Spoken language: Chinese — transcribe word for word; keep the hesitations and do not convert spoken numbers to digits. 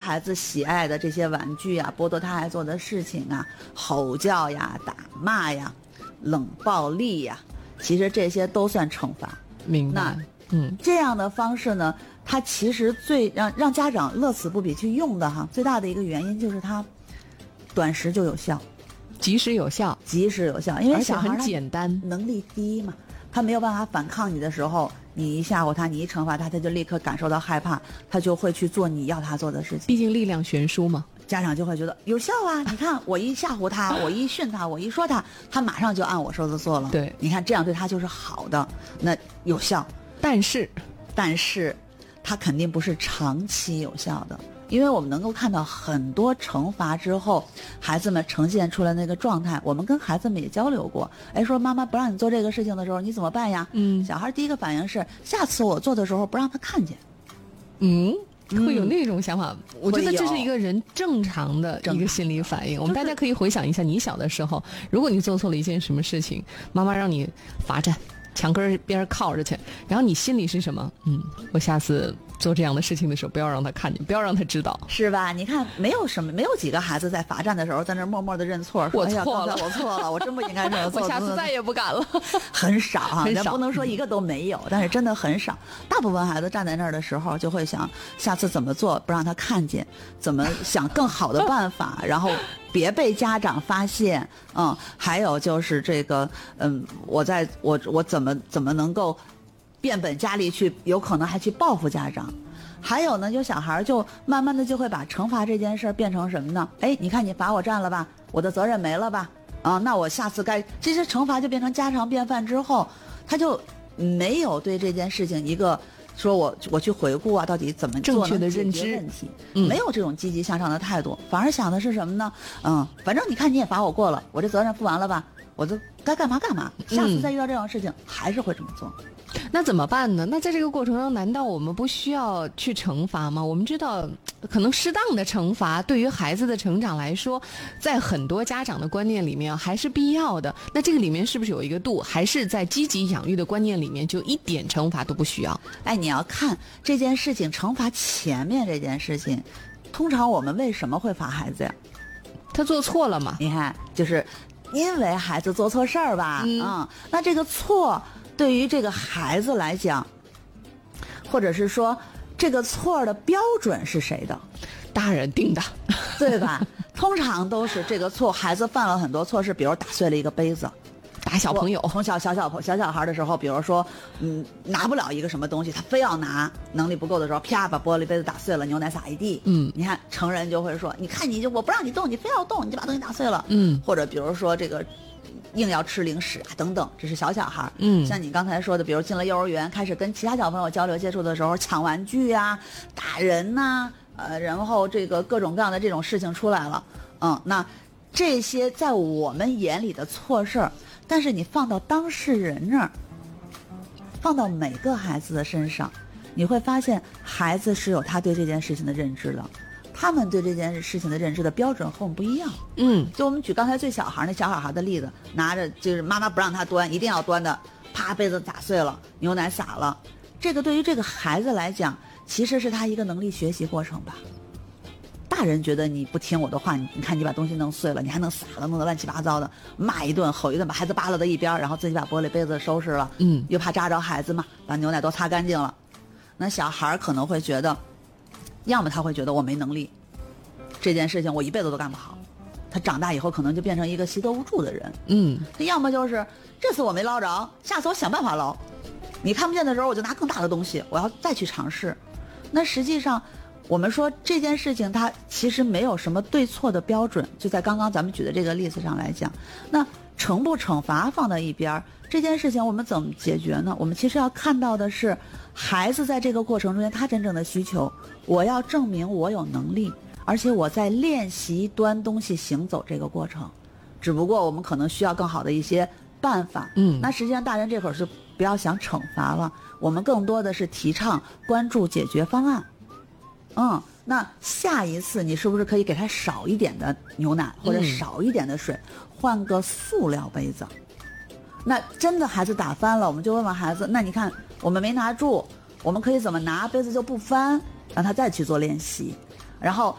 孩子喜爱的这些玩具啊，剥夺他爱做的事情啊，吼叫呀、打骂呀、冷暴力呀，其实这些都算惩罚。 明白。 那嗯， 这样的方式呢，它其实最让让家长乐此不疲去用的哈，最大的一个原因就是它短时就有效， 及时有效， 及时有效，因为而且小孩很简单， 能力低嘛，他没有办法反抗你的时候，你一吓唬他，你一惩罚他，他就立刻感受到害怕，他就会去做你要他做的事情。 毕竟力量悬殊嘛。 家长就会觉得有效啊！你看我一吓唬他，我一训他，我一说他，他马上就按我说的做了。 对， 你看这样对他就是好的，那有效。 但是， 但是，它肯定不是长期有效的，因为我们能够看到很多惩罚之后，孩子们呈现出来那个状态。我们跟孩子们也交流过，哎，说妈妈不让你做这个事情的时候，你怎么办呀？ 嗯， 小孩第一个反应是，下次我做的时候不让他看见。 嗯。会有那种想法、嗯、我觉得这是一个人正常的一个心理反应。我们大家可以回想一下你小的时候，如果你做错了一件什么事情，妈妈让你罚站墙根边靠着去，然后你心里是什么？嗯，我下次做这样的事情的时候不要让他看见，不要让他知道， 是吧？你看没有什么没有几个孩子在罚站的时候在那默默的认错， 我错了、 哎、我错了，我真不应该这么做， 我下次再也不敢了。 很少啊， 很少， 不能说一个都没有，但是真的很少。大部分孩子站在那儿的时候就会想下次怎么做不让他看见，怎么想更好的办法然后别被家长发现。嗯，还有就是这个嗯我在我我怎么怎么能够变本加厉去，有可能还去报复家长。还有呢，有小孩就慢慢的就会把惩罚这件事变成什么呢？哎，你看你罚我站了吧，我的责任没了吧？啊，那我下次该这些惩罚就变成家常便饭之后，他就没有对这件事情一个说我我去回顾啊，到底怎么做正确的认知问题、嗯，没有这种积极向上的态度，反而想的是什么呢？嗯，反正你看你也罚我过了，我这责任负完了吧，我就该干嘛干嘛，下次再遇到这种事情、嗯、还是会这么做。 那怎么办呢？那在这个过程中，难道我们不需要去惩罚吗？我们知道，可能适当的惩罚对于孩子的成长来说，在很多家长的观念里面还是必要的。那这个里面是不是有一个度？还是在积极养育的观念里面，就一点惩罚都不需要？ 哎，你要看这件事情惩罚前面这件事情，通常我们为什么会罚孩子呀？ 他做错了嘛？ 你看，就是因为孩子做错事儿吧？ 嗯， 嗯，那这个错。对于这个孩子来讲，或者是说这个错的标准是谁的？ 大人定的， 对吧？通常都是这个错，孩子犯了很多错事，比如打碎了一个杯子， 打小朋友。 从小小小小小孩的时候，比如说，嗯，拿不了一个什么东西，他非要拿，能力不够的时候，啪把玻璃杯子打碎了，牛奶洒一地。 嗯， 你看成人就会说，你看你就我不让你动，你非要动，你就把东西打碎了。 嗯， 或者比如说这个。硬要吃零食啊，等等，这是小小孩。 嗯， 像你刚才说的，比如进了幼儿园，开始跟其他小朋友交流接触的时候，抢玩具啊、打人呐、啊，呃，然后这个各种各样的这种事情出来了。嗯，那这些在我们眼里的错事儿，但是你放到当事人那儿，放到每个孩子的身上，你会发现孩子是有他对这件事情的认知的。他们对这件事情的认知的标准和我们不一样。 嗯， 就我们举刚才最小孩那小小孩的例子，拿着就是妈妈不让他端，一定要端的，啪杯子打碎了，牛奶洒了。这个对于这个孩子来讲，其实是他一个能力学习过程吧。大人觉得你不听我的话，你你看你把东西弄碎了，你还能洒了，弄得乱七八糟的，骂一顿吼一顿，把孩子扒拉到一边，然后自己把玻璃杯子收拾了。 嗯， 又怕扎着孩子嘛，把牛奶都擦干净了。那小孩可能会觉得，要么他会觉得我没能力，这件事情我一辈子都干不好，他长大以后可能就变成一个习得无助的人。 嗯， 他要么就是这次我没捞着，下次我想办法捞，你看不见的时候我就拿更大的东西，我要再去尝试。那实际上我们说这件事情它其实没有什么对错的标准，就在刚刚咱们举的这个例子上来讲，那惩不惩罚放到一边，这件事情我们怎么解决呢？我们其实要看到的是孩子在这个过程中间他真正的需求，我要证明我有能力，而且我在练习端东西行走这个过程，只不过我们可能需要更好的一些办法。 嗯， 那实际上大人这会儿是不要想惩罚了，我们更多的是提倡关注解决方案。嗯，那下一次你是不是可以给他少一点的牛奶或者少一点的水，嗯、换个塑料杯子？那真的孩子打翻了，我们就问问孩子，那你看我们没拿住，我们可以怎么拿杯子就不翻，让他再去做练习。然后